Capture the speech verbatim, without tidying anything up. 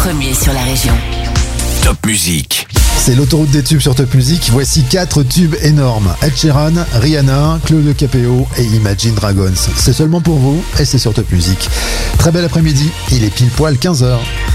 Premier sur la région. Top Musique. C'est l'autoroute des tubes sur Top Music. Voici quatre tubes énormes. Ed Sheeran, Rihanna, Claude Capéo et Imagine Dragons. C'est seulement pour vous et c'est sur Top Music. Très bel après-midi, il est pile poil quinze heures.